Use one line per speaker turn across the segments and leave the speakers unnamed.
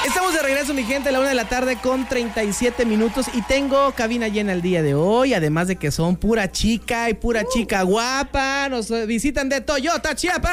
Estamos de regreso, mi gente, a la 1:37 p.m. y tengo cabina llena el día de hoy, además de que son pura chica y pura chica guapa. Nos visitan de Toyota Chiapas.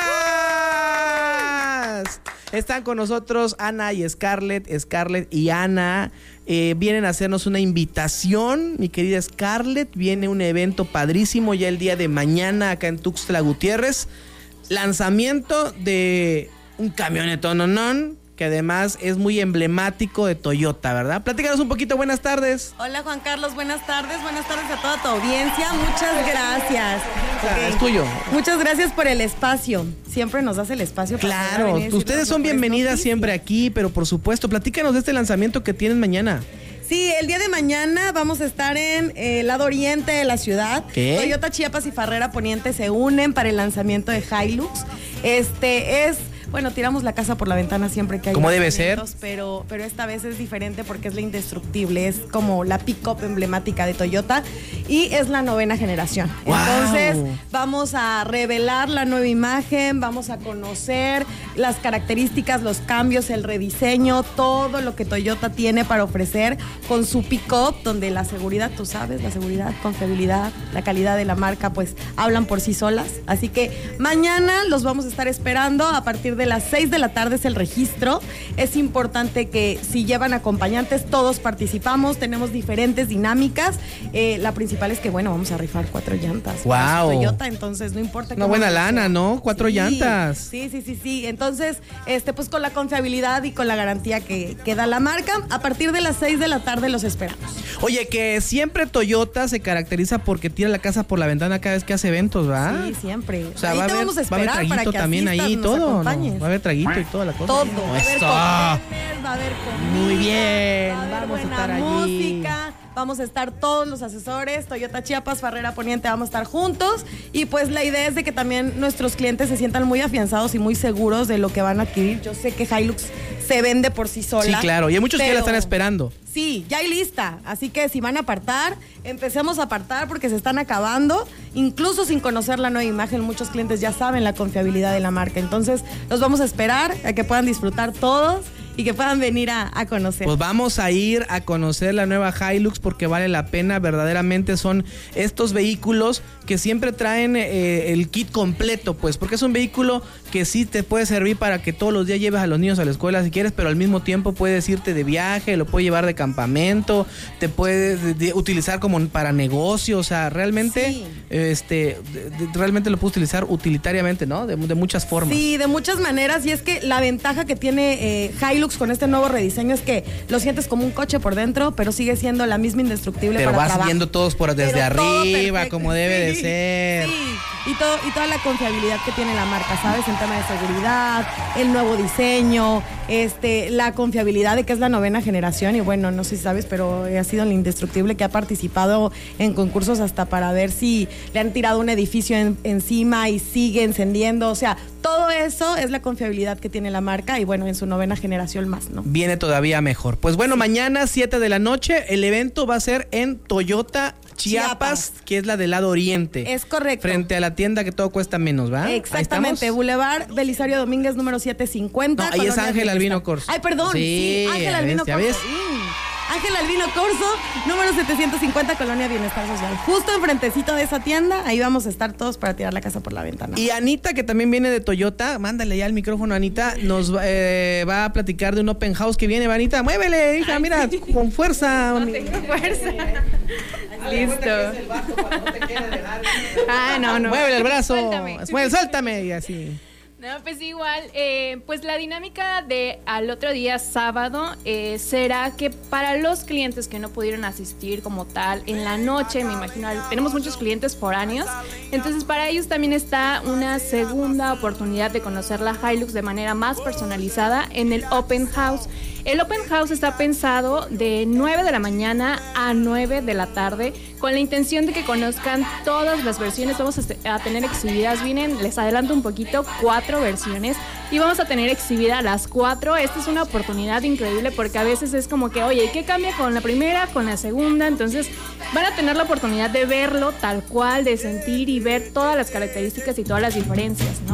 Están con nosotros Ana y Scarlett y Ana. Vienen a hacernos una invitación, mi querida Scarlett. Viene un evento padrísimo ya el día de mañana acá en Tuxtla Gutiérrez. Lanzamiento de un camionetón, que además es muy emblemático de Toyota, ¿verdad? Platícanos un poquito, buenas tardes.
Hola Juan Carlos, buenas tardes a toda tu audiencia, muchas gracias.
Okay. Es tuyo.
Muchas gracias por el espacio, siempre nos das el espacio.
Claro, ustedes son bienvenidas siempre aquí, pero por supuesto, platícanos de este lanzamiento que tienen mañana.
Sí, el día de mañana vamos a estar en el lado oriente de la ciudad.
¿Qué?
Toyota Chiapas y Farrera Poniente se unen para el lanzamiento de Hilux. Bueno, tiramos la casa por la ventana siempre que hay.
Como debe ser.
Pero esta vez es diferente porque es la indestructible, es como la pick-up emblemática de Toyota y es la 9ª generación.
Wow.
Entonces, vamos a revelar la nueva imagen, vamos a conocer las características, los cambios, el rediseño, todo lo que Toyota tiene para ofrecer con su pick-up, donde la seguridad, tú sabes, la seguridad, confiabilidad, la calidad de la marca, pues hablan por sí solas. Así que mañana los vamos a estar esperando a partir de las 6 de la tarde es el registro. Es importante que si llevan acompañantes, todos participamos, tenemos diferentes dinámicas. La principal es que, bueno, vamos a rifar 4 llantas.
Wow.
Toyota, entonces no importa.
Una buena lana, ¿no? 4 llantas.
Sí. Entonces, pues con la confiabilidad y con la garantía que da la marca, a partir de las 6 de la tarde los esperamos.
Oye, que siempre Toyota se caracteriza porque tira la casa por la ventana cada vez que hace eventos, ¿verdad?
Sí, siempre.
O sea,
ahí te vamos a esperar
traguito
para que
también
asistas,
ahí,
nos
todo,
acompañes.
¿no? Va a haber traguito y toda la cosa.
Todo.
¿No?
Va a haber
Eso.
cócteles, va a haber comida.
Muy bien.
Va a haber
Vamos a
buena
estar allí.
música. Vamos a estar todos los asesores, Toyota Chiapas, Farrera Poniente, vamos a estar juntos. Y pues la idea es de que también nuestros clientes se sientan muy afianzados y muy seguros de lo que van a adquirir. Yo sé que Hilux se vende por sí sola.
Sí, claro. Y hay muchos que la están esperando.
Sí, ya hay lista. Así que si van a apartar, empecemos a apartar porque se están acabando. Incluso sin conocer la nueva imagen, muchos clientes ya saben la confiabilidad de la marca. Entonces, los vamos a esperar a que puedan disfrutar todos y que puedan venir a conocer.
Pues vamos a ir a conocer la nueva Hilux porque vale la pena. Verdaderamente son estos vehículos que siempre traen el kit completo, pues, porque es un vehículo que sí te puede servir para que todos los días lleves a los niños a la escuela si quieres, pero al mismo tiempo puedes irte de viaje, lo puedes llevar de campamento, te puedes utilizar como para negocio, o sea, realmente, sí. Realmente lo puedes utilizar utilitariamente, ¿no? De muchas formas.
Sí, de muchas maneras, y es que la ventaja que tiene Hilux con este nuevo rediseño es que lo sientes como un coche por dentro, pero sigue siendo la misma indestructible
pero
para trabajo.
Pero vas viendo todos desde arriba,
perfecto,
como debe de ser.
Sí, y toda la confiabilidad que tiene la marca, ¿sabes? En tema de seguridad, el nuevo diseño, la confiabilidad de que es la 9ª generación, y bueno, no sé si sabes, pero ha sido el indestructible que ha participado en concursos hasta para ver si le han tirado un edificio encima y sigue encendiendo, o sea, todo eso es la confiabilidad que tiene la marca y bueno, en su 9ª generación más, ¿no?
Viene todavía mejor. Pues bueno, mañana 7 de la noche, el evento va a ser en Toyota Chiapas, que es la del lado oriente.
Es correcto.
Frente a la tienda que todo cuesta menos, ¿va?
Exactamente, Boulevard Belisario Domínguez, número 750.
No, ahí es Ángel Albino Corzo.
Ay, perdón, sí, Ángel Albino Corzo. Ángel Albino Corzo, número 750, Colonia Bienestar Social. Justo enfrentecito de esa tienda, ahí vamos a estar todos para tirar la casa por la ventana.
Y Anita, que también viene de Toyota, mándale ya el micrófono a Anita, nos va a platicar de un open house que viene. Anita, muévele, hija, mira, con fuerza.
No tengo fuerza. Listo.
Ay, no.
Muévele el brazo.
Suéltame.
Y así.
No, pues igual, pues la dinámica de al otro día sábado será que para los clientes que no pudieron asistir como tal en la noche, me imagino, tenemos muchos clientes foráneos, entonces para ellos también está una segunda oportunidad de conocer la Hilux de manera más personalizada en el Open House. El Open House está pensado de 9 de la mañana a 9 de la tarde con la intención de que conozcan todas las versiones. Vamos a tener exhibidas, les adelanto un poquito, 4 versiones y vamos a tener exhibida las 4. Esta es una oportunidad increíble porque a veces es como que, oye, ¿qué cambia con la primera, con la segunda? Entonces van a tener la oportunidad de verlo tal cual, de sentir y ver todas las características y todas las diferencias, ¿no?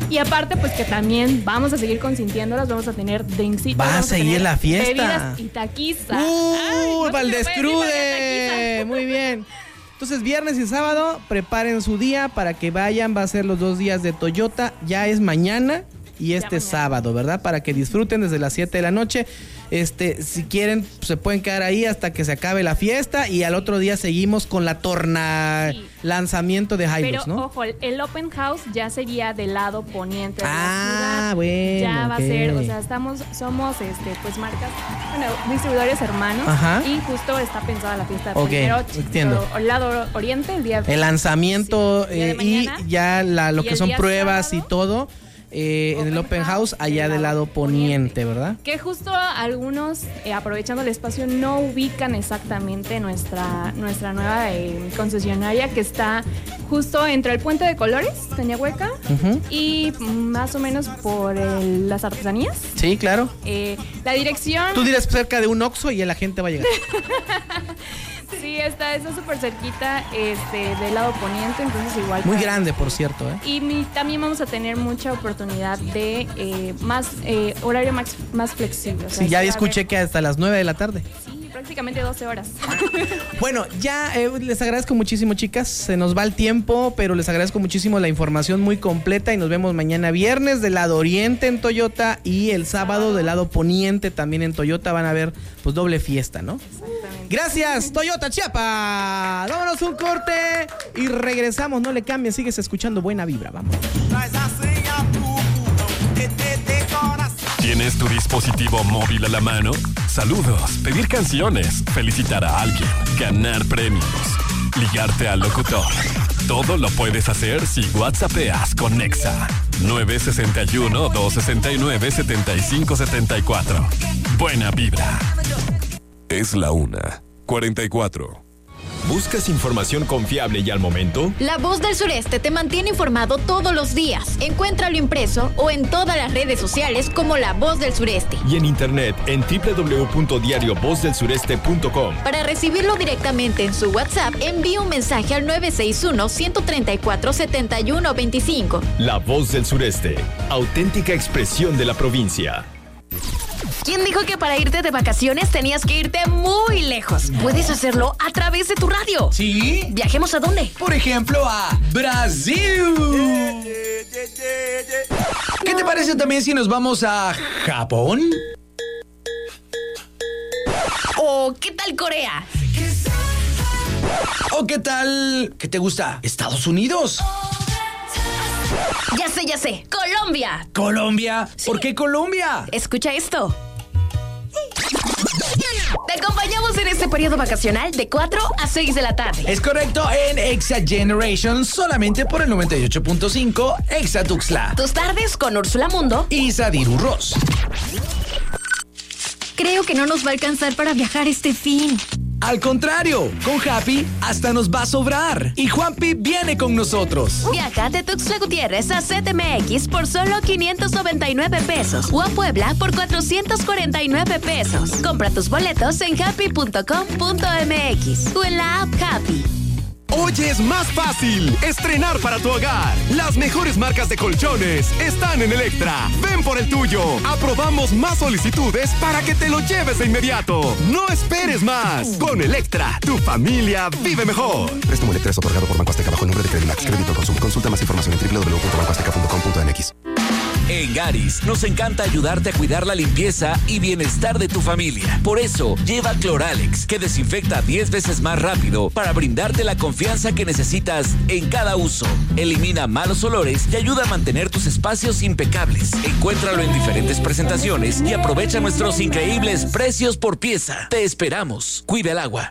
Y aparte, pues que también vamos a seguir consintiéndolas, vamos a tener drinkcitos.
Va a seguir la fiesta.
Bebidas y taquiza.
Valdescrude. Muy bien. Entonces, viernes y sábado, preparen su día para que vayan. Va a ser los 2 días de Toyota. Ya es mañana y sábado, ¿verdad? Para que disfruten desde las 7 de la noche. Si quieren, se pueden quedar ahí hasta que se acabe la fiesta y al otro día seguimos con la lanzamiento de Hilux,
Pero,
¿no?
ojo, el open house ya sería del lado poniente de la ciudad.
Bueno.
Ya va a ser, o sea, somos pues marcas, distribuidores hermanos.
Ajá.
Y justo está pensada la fiesta
Ok,
primero,
entiendo.
El lado oriente,
El lanzamiento
el día de
y
mañana,
ya lo
y
que
el
son
día
pruebas
sábado,
y todo. En el open house allá del lado poniente, ¿verdad?
Que justo algunos, aprovechando el espacio, no ubican exactamente nuestra nueva concesionaria, que está justo entre el Puente de Colores, Cañahueca, y más o menos por las artesanías.
Sí, claro.
La dirección...
Tú dirás cerca de un Oxxo y la gente va a llegar.
Sí, está súper cerquita del lado poniente, entonces igual...
Muy grande, por cierto, ¿eh?
Y también vamos a tener mucha oportunidad de horario más flexible. O sea,
sí, ya escuché que hasta las 9 de la tarde.
Sí, prácticamente 12 horas.
Bueno, ya les agradezco muchísimo, chicas. Se nos va el tiempo, pero les agradezco muchísimo la información muy completa y nos vemos mañana viernes del lado oriente en Toyota y el sábado del lado poniente también en Toyota. Van a ver pues doble fiesta, ¿no?
Exactamente.
Gracias, Toyota Chiapas. Vámonos un corte y regresamos. No le cambien, sigues escuchando Buena Vibra. Vamos.
¿Tienes tu dispositivo móvil a la mano? Saludos, pedir canciones, felicitar a alguien, ganar premios, ligarte al locutor. Todo lo puedes hacer si WhatsAppeas con Nexa. 961-269-7574. Buena Vibra. Es la 1:44.
¿Buscas información confiable y al momento?
La Voz del Sureste te mantiene informado todos los días. Encuéntralo impreso o en todas las redes sociales como La Voz del Sureste.
Y en internet en www.diariovozdelsureste.com.
Para recibirlo directamente en su WhatsApp, envíe un mensaje al 961-134-7125.
La Voz del Sureste, auténtica expresión de la provincia.
¿Quién dijo que para irte de vacaciones tenías que irte muy lejos? Puedes hacerlo a través de tu radio.
¿Sí?
¿Viajemos a dónde?
Por ejemplo, a Brasil. ¿Qué te parece también si nos vamos a Japón?
¿O qué tal Corea?
¿O qué tal, qué te gusta, Estados Unidos?
Ya sé. ¡Colombia!
¿Colombia?
Sí.
¿Por qué Colombia?
Escucha esto. Te acompañamos en este periodo vacacional de 4 a 6 de la tarde.
Es correcto, en Exa Generation, solamente por el 98.5 Exa Tuxtla.
Tus tardes con Úrsula Mundo
Y Sadiru Ross.
Creo que no nos va a alcanzar para viajar este fin.
Al contrario, con Happy hasta nos va a sobrar. Y Juanpi viene con nosotros.
Viaja de Tuxtla Gutiérrez a CDMX por solo 599 pesos o a Puebla por 449 pesos. Compra tus boletos en happy.com.mx o en la app Happy.
Hoy es más fácil estrenar para tu hogar. Las mejores marcas de colchones están en Electra. Ven por el tuyo. Aprobamos más solicitudes para que te lo lleves de inmediato. No esperes más. Con Electra, tu familia vive mejor.
Préstamo Electra es otorgado por Banco Azteca bajo el nombre de Credimax. Crédito al consumo. Consulta más información en www.bancoazteca.com.mx.
En Garis nos encanta ayudarte a cuidar la limpieza y bienestar de tu familia. Por eso, lleva Cloralex, que desinfecta 10 veces más rápido para brindarte la confianza que necesitas en cada uso. Elimina malos olores y ayuda a mantener tus espacios impecables. Encuéntralo en diferentes presentaciones y aprovecha nuestros increíbles precios por pieza. Te esperamos. Cuida el agua.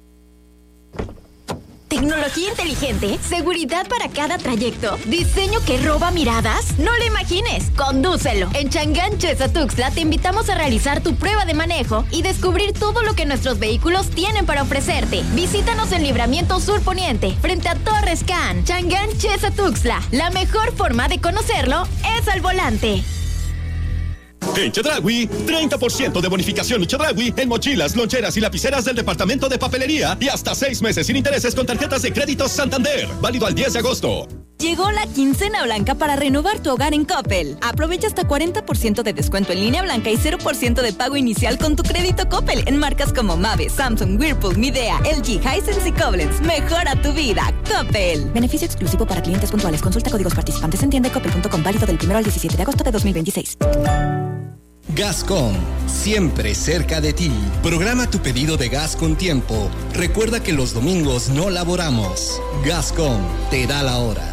Tecnología inteligente, seguridad para cada trayecto, diseño que roba miradas. No lo imagines, condúcelo. En Changán Chesa Tuxtla te invitamos a realizar tu prueba de manejo y descubrir todo lo que nuestros vehículos tienen para ofrecerte. Visítanos en Libramiento Sur Poniente, frente a Torres Can. Changán Chesa Tuxtla, la mejor forma de conocerlo es al volante.
En Chedraui, 30% de bonificación Chedraui en mochilas, loncheras y lapiceras del departamento de papelería y hasta 6 meses sin intereses con tarjetas de crédito Santander. Válido al 10 de agosto.
Llegó la quincena blanca para renovar tu hogar en Coppel. Aprovecha hasta 40% de descuento en línea blanca y 0% de pago inicial con tu crédito Coppel en marcas como Mave, Samsung, Whirlpool, Midea, LG, Hisense y Koblenz. Mejora tu vida, Coppel. Beneficio exclusivo para clientes puntuales. Consulta códigos participantes en tienda.coppel.com, válido del 1 al 17 de agosto de 2026.
Gascom, siempre cerca de ti. Programa tu pedido de gas con tiempo. Recuerda que los domingos no laboramos. Gascom te da la hora.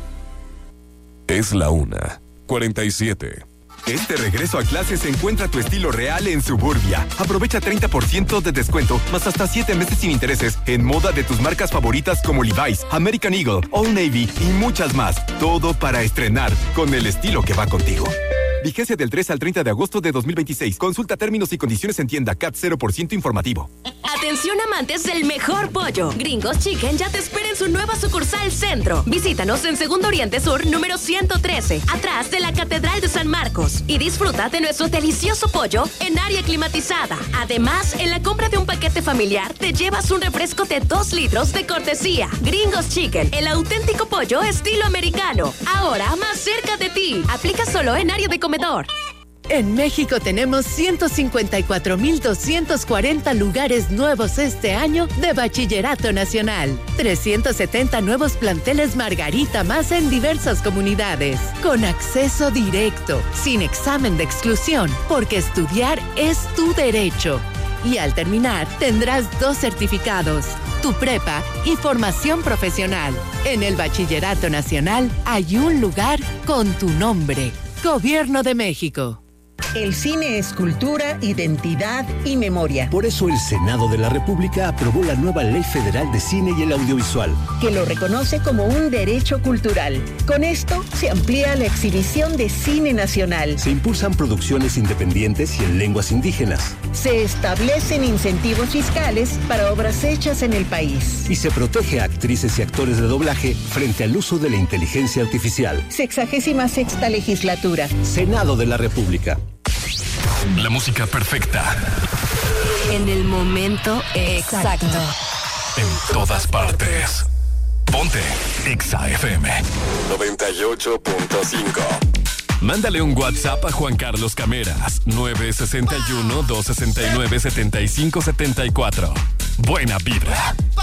Es la 1:47.
Este regreso a clases encuentra tu estilo real en Suburbia. Aprovecha 30% de descuento, más hasta 7 meses sin intereses en moda de tus marcas favoritas como Levi's, American Eagle, Old Navy y muchas más. Todo para estrenar con el estilo que va contigo. Vigencia del 3 al 30 de agosto de 2026. Consulta términos y condiciones en tienda. CAT 0% informativo.
Atención amantes del mejor pollo. Gringos Chicken ya te espera en su nueva sucursal Centro. Visítanos en Segundo Oriente Sur, número 113, atrás de la Catedral de San Marcos. Y disfruta de nuestro delicioso pollo en área climatizada. Además, en la compra de un paquete familiar, te llevas un refresco de 2 litros de cortesía. Gringos Chicken, el auténtico pollo estilo americano. Ahora más cerca de ti. Aplica solo en área de comedor.
En México tenemos 154,240 lugares nuevos este año de Bachillerato Nacional. 370 nuevos planteles Margarita más en diversas comunidades. Con acceso directo, sin examen de exclusión, porque estudiar es tu derecho. Y al terminar, tendrás 2 certificados, tu prepa y formación profesional. En el Bachillerato Nacional hay un lugar con tu nombre. Gobierno de México.
El cine es cultura, identidad y memoria.
Por eso el Senado de la República aprobó la nueva Ley Federal de Cine y el Audiovisual,
que lo reconoce como un derecho cultural. Con esto se amplía la exhibición de cine nacional.
Se impulsan producciones independientes y en lenguas indígenas.
Se establecen incentivos fiscales para obras hechas en el país.
Y se protege a actrices y actores de doblaje frente al uso de la inteligencia artificial.
66ª legislatura.
Senado de la República.
La música perfecta.
En el momento exacto.
En todas partes. Ponte Exa FM
98.5.
Mándale un WhatsApp a Juan Carlos Cameras 961-269-7574. Buena vibra.